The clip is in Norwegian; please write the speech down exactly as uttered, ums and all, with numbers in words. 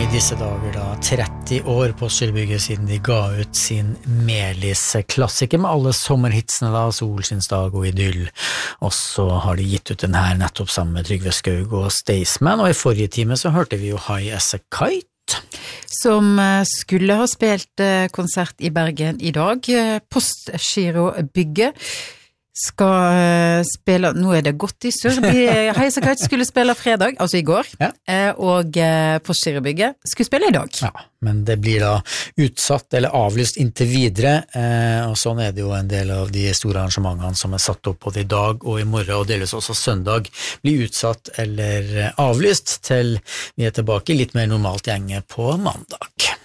i disse dager da tretti år på Postgirobygget siden de ga ut sin Melis-klassiker med alle sommerhitsene da, Solskinnsdag og Idyll. Og så har de gitt ut den her nettopp sammen med Trygve Skaug og Staysman, og i forrige time så hørte vi jo High as a Kite. Som skulle ha spilt konsert i Bergen i dag. Postgirobygget skal spille, nå er det godt i surr, High as a Kite skulle spille fredag, altså i går, ja. Og Postgirobygget skulle spille i dag. Ja, men det blir da utsatt eller avlyst inntil videre, og sånn er det jo en del av de store arrangementene som er satt opp både i dag og i morgen, og delvis også søndag, blir utsatt eller avlyst til vi er tilbake litt mer normalt gjenge på mandag.